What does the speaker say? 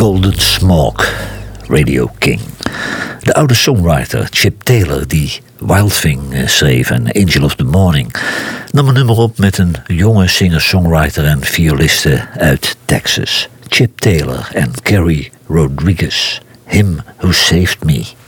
Golden Smoke, Radio King. De oude songwriter Chip Taylor, die Wild Thing schreef en Angel of the Morning, nam een nummer op met een jonge singer-songwriter en violiste uit Texas. Chip Taylor en Carrie Rodriguez. Him Who Saved Me.